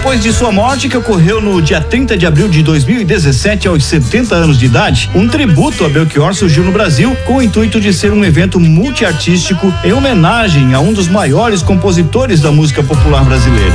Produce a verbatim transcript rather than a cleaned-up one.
Depois de sua morte, que ocorreu no dia trinta de abril de dois mil e dezessete, aos setenta anos de idade, um tributo a Belchior surgiu no Brasil com o intuito de ser um evento multiartístico em homenagem a um dos maiores compositores da música popular brasileira.